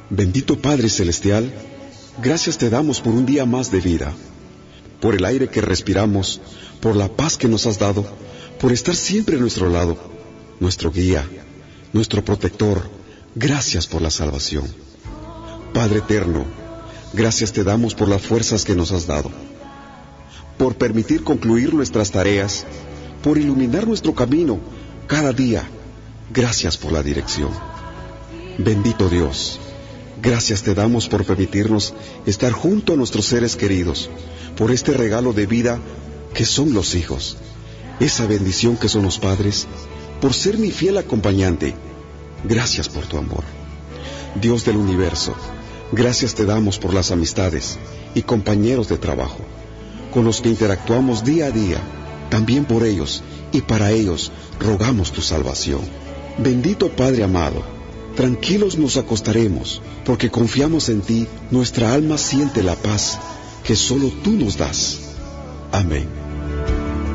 Bendito Padre Celestial, gracias te damos por un día más de vida, por el aire que respiramos, por la paz que nos has dado, por estar siempre a nuestro lado, nuestro guía, nuestro protector. Gracias por la salvación. Padre eterno, gracias te damos por las fuerzas que nos has dado, por permitir concluir nuestras tareas, por iluminar nuestro camino cada día. Gracias por la dirección. Bendito Dios, gracias te damos por permitirnos estar junto a nuestros seres queridos, por este regalo de vida que son los hijos, esa bendición que son los padres, por ser mi fiel acompañante. Gracias por tu amor. Dios del universo, gracias te damos por las amistades y compañeros de trabajo, con los que interactuamos día a día. También por ellos y para ellos rogamos tu salvación. Bendito Padre amado, tranquilos nos acostaremos, porque confiamos en ti. Nuestra alma siente la paz que solo tú nos das. Amén.